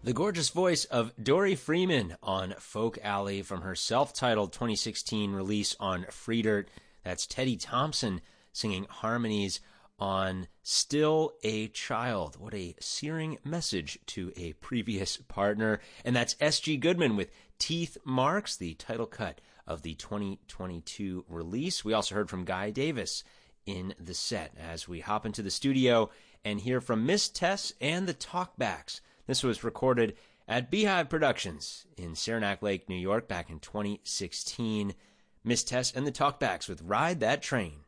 The gorgeous voice of Dory Freeman on Folk Alley from her self-titled 2016 release on Free Dirt. That's Teddy Thompson singing harmonies on Still a Child. What a searing message to a previous partner. And that's S.G. Goodman with Teeth Marks, the title cut of the 2022 release. We also heard from Guy Davis in the set as we hop into the studio and hear from Miss Tess and the Talkbacks. This was recorded at Beehive Productions in Saranac Lake, New York, back in 2016. Miss Tess and the Talkbacks with Ride That Train.